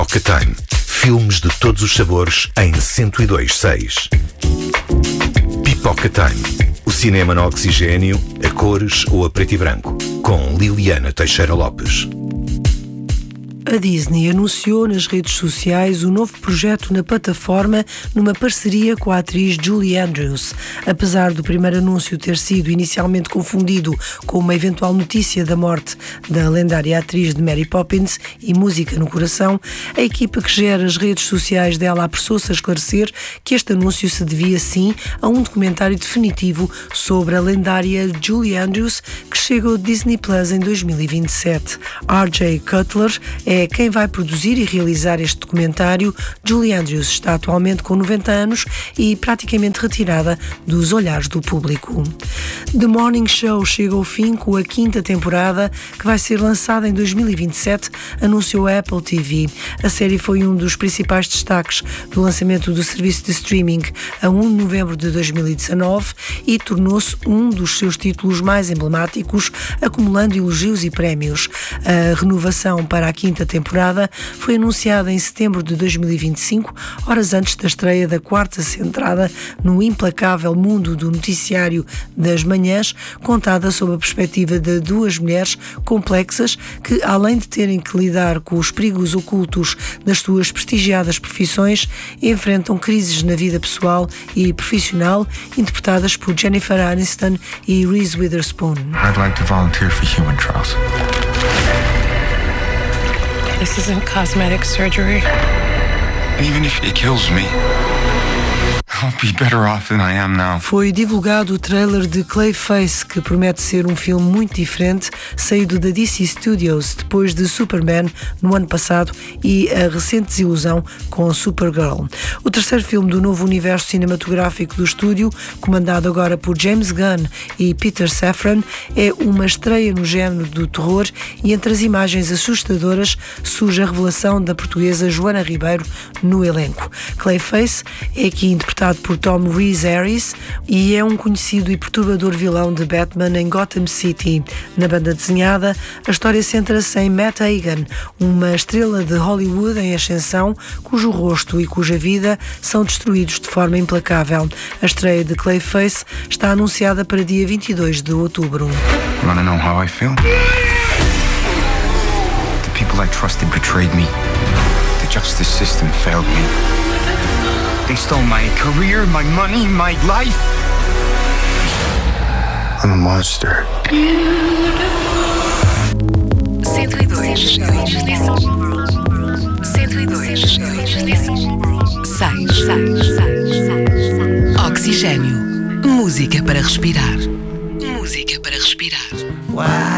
Pipoca Time. Filmes de todos os sabores em 102.6. Pipoca Time. O cinema no oxigênio, a cores ou a preto e branco. Com Liliana Teixeira Lopes. A Disney anunciou nas redes sociais o novo projeto na plataforma numa parceria com a atriz Julie Andrews. Apesar do primeiro anúncio ter sido inicialmente confundido com uma eventual notícia da morte da lendária atriz de Mary Poppins e Música no Coração, a equipa que gera as redes sociais dela apressou-se a esclarecer que este anúncio se devia sim a um documentário definitivo sobre a lendária Julie Andrews que chega ao Disney Plus em 2027. R.J. Cutler é quem vai produzir e realizar este documentário. Julie Andrews está atualmente com 90 anos e praticamente retirada dos olhares do público. The Morning Show chega ao fim com a 5ª temporada, que vai ser lançada em 2027, anunciou a Apple TV. A série foi um dos principais destaques do lançamento do serviço de streaming a 1 de novembro de 2019 e tornou-se um dos seus títulos mais emblemáticos, acumulando elogios e prémios. A renovação para a 5ª temporada foi anunciada em setembro de 2025, horas antes da estreia da 4ª centrada no implacável mundo do noticiário das manhãs, contada sob a perspectiva de duas mulheres complexas que, além de terem que lidar com os perigos ocultos das suas prestigiadas profissões, enfrentam crises na vida pessoal e profissional, interpretadas por Jennifer Aniston e Reese Witherspoon. I'd like to volunteer for human trials. This isn't cosmetic surgery. Even if it kills me, I'll be better off than I am now. Foi divulgado o trailer de Clayface, que promete ser um filme muito diferente, saído da DC Studios depois de Superman no ano passado e a recente desilusão com Supergirl. O terceiro filme do novo universo cinematográfico do estúdio, comandado agora por James Gunn e Peter Safran, é uma estreia no género do terror e entre as imagens assustadoras surge a revelação da portuguesa Joana Ribeiro no elenco. Clayface é aqui interpretado por Tom Rhys Harris e é um conhecido e perturbador vilão de Batman em Gotham City. Na banda desenhada, a história centra-se em Matt Hagen, uma estrela de Hollywood em ascensão, cujo rosto e cuja vida são destruídos de forma implacável. A estreia de Clayface está anunciada para dia 22 de outubro. Wanna know how I feel? The people I trusted betrayed me. The justice system failed me. They stole my career, my money, my life. I'm a monster. 102. 102. Oxigênio. Música para respirar. Música para respirar.